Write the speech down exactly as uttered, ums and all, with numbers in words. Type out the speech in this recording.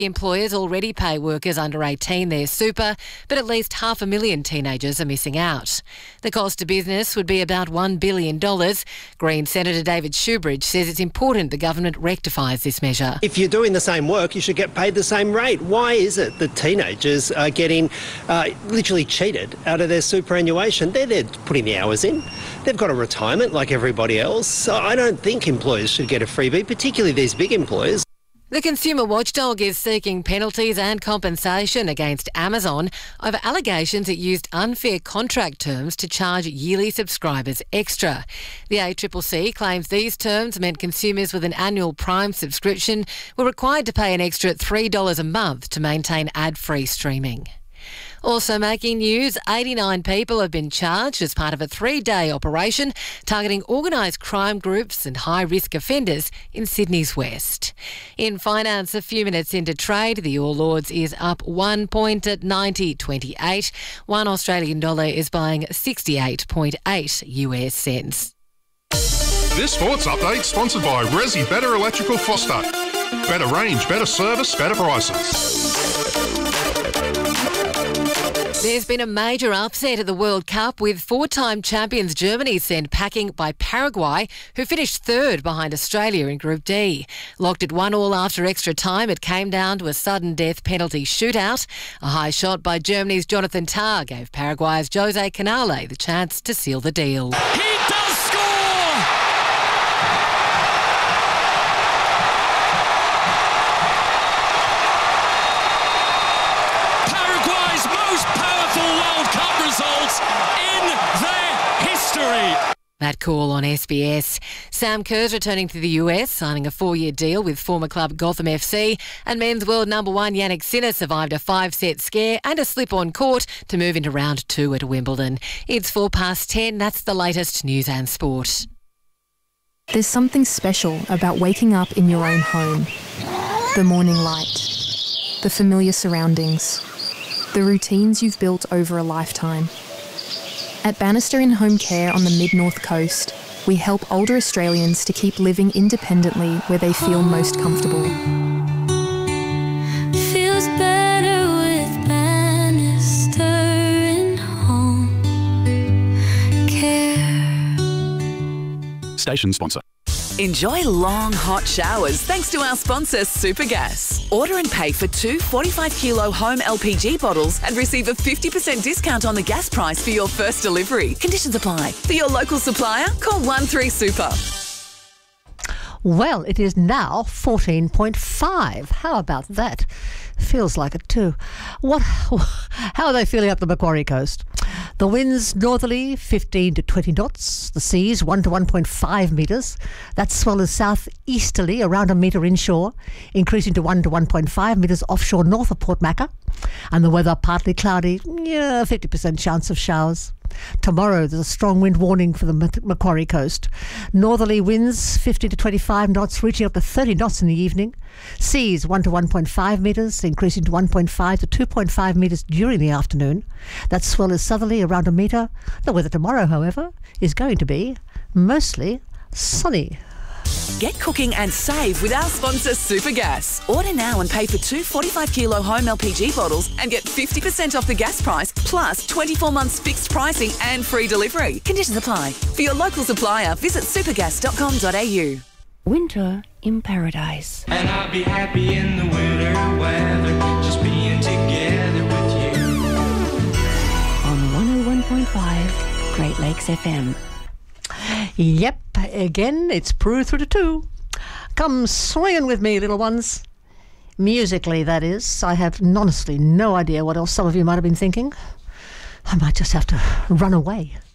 Employers already pay workers under eighteen their super, but at least half a million teenagers are missing out. The cost to business would be about one billion dollars. Green Senator David Shoebridge says it's important the government rectifies this measure. If you're doing the same work, you should get paid the same rate. Why is it that teenagers are getting uh, literally cheated out of their superannuation? They're, they're putting the hours in. They've got a retirement like everybody else. So I don't think employers should get a freebie, particularly these big employers. The Consumer Watchdog is seeking penalties and compensation against Amazon over allegations it used unfair contract terms to charge yearly subscribers extra. The A C C C claims these terms meant consumers with an annual Prime subscription were required to pay an extra three dollars a month to maintain ad-free streaming. Also making news, eighty-nine people have been charged as part of a three-day operation targeting organised crime groups and high-risk offenders in Sydney's west. In finance, a few minutes into trade, the All Ords is up one point at ninety twenty-eight. One Australian dollar is buying sixty-eight point eight U S cents. This sports update sponsored by Resi Better Electrical Foster. Better range, better service, better prices. There's been a major upset at the World Cup with four-time champions Germany sent packing by Paraguay, who finished third behind Australia in Group D. Locked at one all after extra time, it came down to a sudden death penalty shootout. A high shot by Germany's Jonathan Tah gave Paraguay's Jose Canale the chance to seal the deal. He does score! That call on S B S. Sam Kerr's returning to the U S, signing a four-year deal with former club Gotham F C, and men's world number one Yannick Sinner survived a five-set scare and a slip on court to move into round two at Wimbledon. It's four past ten. That's the latest news and sport. There's something special about waking up in your own home. The morning light, the familiar surroundings, the routines you've built over a lifetime. At Bannister in Home Care on the Mid-North Coast, we help older Australians to keep living independently where they feel most comfortable. Feels better with Bannister in Home Care. Station sponsor. Enjoy long, hot showers thanks to our sponsor, Supergas. Order and pay for two forty-five kilo home L P G bottles and receive a fifty percent discount on the gas price for your first delivery. Conditions apply. For your local supplier, call one three super. Well, it is now fourteen point five. How about that? Feels like it too. What? How are they feeling up the Macquarie coast? The winds northerly fifteen to twenty knots. The seas one to one point five metres. That swell is southeasterly around a metre inshore, increasing to one to one point five metres offshore north of Port Macquarie. And the weather partly cloudy, yeah, fifty percent chance of showers. Tomorrow there's a strong wind warning for the Macquarie coast. Northerly winds fifteen to twenty-five knots, reaching up to thirty knots in the evening. Seas one to one point five metres, increasing to one point five to two point five metres during the afternoon. That swell is southerly around a metre. The weather tomorrow, however, is going to be mostly sunny. Get cooking and save with our sponsor, Supergas. Order now and pay for two forty-five kilo home L P G bottles and get fifty percent off the gas price, plus twenty-four months fixed pricing and free delivery. Conditions apply. For your local supplier, visit supergas dot com dot a u. Winter in paradise. And I'll be happy in the winter weather, just being together with you. On one oh one point five Great Lakes F M. Yep, again, it's Prue through to two. Come swinging with me, little ones. Musically, that is. I have honestly no idea what else some of you might have been thinking. I might just have to run away.